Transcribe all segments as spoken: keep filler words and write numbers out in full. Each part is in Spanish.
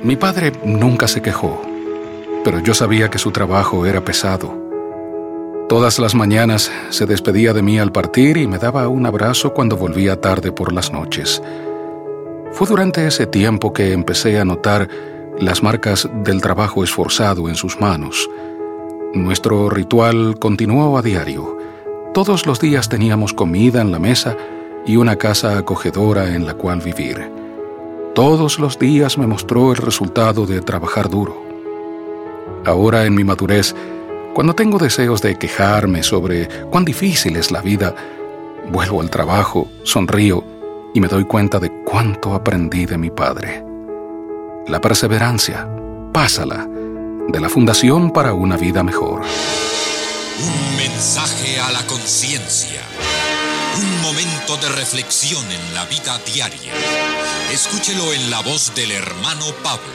Mi padre nunca se quejó, pero yo sabía que su trabajo era pesado. Todas las mañanas se despedía de mí al partir y me daba un abrazo cuando volvía tarde por las noches. Fue durante ese tiempo que empecé a notar las marcas del trabajo esforzado en sus manos. Nuestro ritual continuó a diario. Todos los días teníamos comida en la mesa y una casa acogedora en la cual vivir. Todos los días me mostró el resultado de trabajar duro. Ahora, en mi madurez, cuando tengo deseos de quejarme sobre cuán difícil es la vida, vuelvo al trabajo, sonrío y me doy cuenta de cuánto aprendí de mi padre. La perseverancia, pásala, de la Fundación para una Vida Mejor. Un mensaje a la conciencia. Un momento de reflexión en la vida diaria. Escúchelo en la voz del hermano Pablo.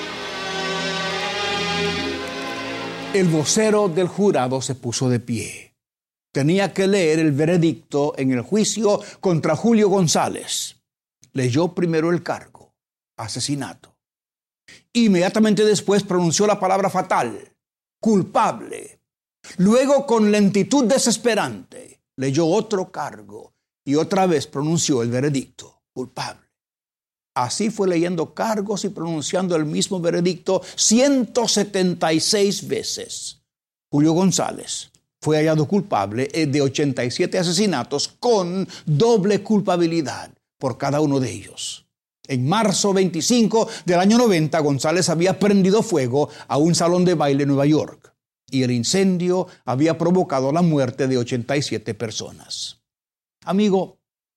El vocero del jurado se puso de pie. Tenía que leer el veredicto en el juicio contra Julio González. Leyó primero el cargo, asesinato. Inmediatamente después pronunció la palabra fatal, culpable. Luego, con lentitud desesperante, leyó otro cargo y otra vez pronunció el veredicto, culpable. Así fue leyendo cargos y pronunciando el mismo veredicto ciento setenta y seis veces. Julio González fue hallado culpable de ochenta y siete asesinatos con doble culpabilidad por cada uno de ellos. En marzo veinticinco del año noventa, González había prendido fuego a un salón de baile en Nueva York y el incendio había provocado la muerte de ochenta y siete personas. Amigo,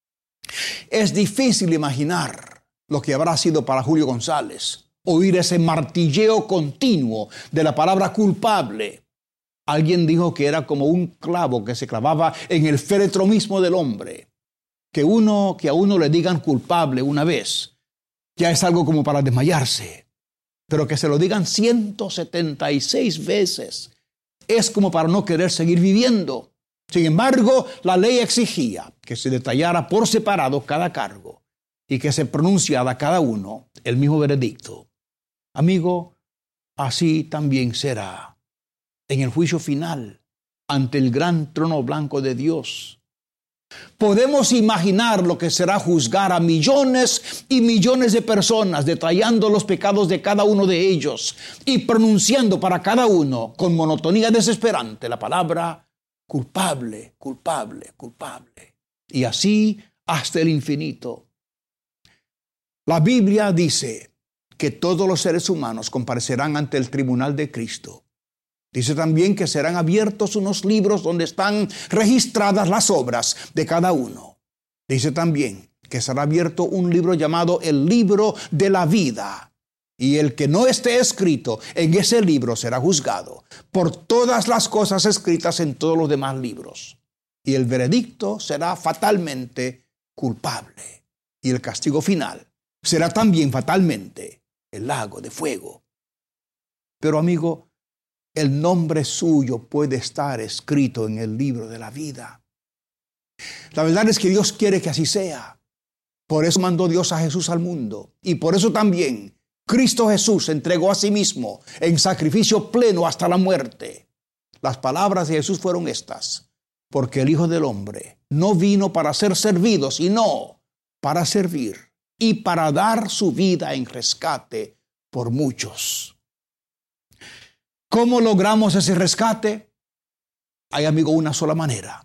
es difícil imaginar lo que habrá sido para Julio González oír ese martilleo continuo de la palabra culpable. Alguien dijo que era como un clavo que se clavaba en el féretro mismo del hombre. Que, uno, que a uno le digan culpable una vez ya es algo como para desmayarse. Pero que se lo digan ciento setenta y seis veces es como para no querer seguir viviendo. Sin embargo, la ley exigía que se detallara por separado cada cargo y que se pronunciara cada uno el mismo veredicto. Amigo, así también será en el juicio final ante el gran trono blanco de Dios. Podemos imaginar lo que será juzgar a millones y millones de personas, detallando los pecados de cada uno de ellos y pronunciando para cada uno con monotonía desesperante la palabra culpable, culpable, culpable. Y así hasta el infinito. La Biblia dice que todos los seres humanos comparecerán ante el tribunal de Cristo. Dice también que serán abiertos unos libros donde están registradas las obras de cada uno. Dice también que será abierto un libro llamado el libro de la vida. Y el que no esté escrito en ese libro será juzgado por todas las cosas escritas en todos los demás libros. Y el veredicto será fatalmente culpable. Y el castigo final será también fatalmente el lago de fuego. Pero amigo, el nombre suyo puede estar escrito en el libro de la vida. La verdad es que Dios quiere que así sea. Por eso mandó Dios a Jesús al mundo. Y por eso también Cristo Jesús se entregó a sí mismo en sacrificio pleno hasta la muerte. Las palabras de Jesús fueron estas: porque el Hijo del Hombre no vino para ser servido, sino para servir y para dar su vida en rescate por muchos. ¿Cómo logramos ese rescate? Hay, amigo, una sola manera.